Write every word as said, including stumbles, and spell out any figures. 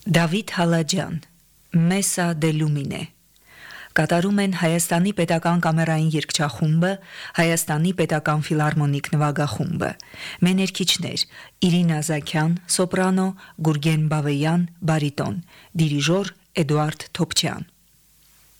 Դավիթ Հալաջյան, Մեսա դե Լումինե կատարում են Հայաստանի պետական կամերային երգչախումբը, Հայաստանի պետական ֆիլհարմոնիկ նվագախումբը, մեներքիչներ Իրինա Զաքյան, սոպրանո, Գուրգեն Բավեյան, բարիտոն, դիրիժոր Էդուարդ Թոփչյան։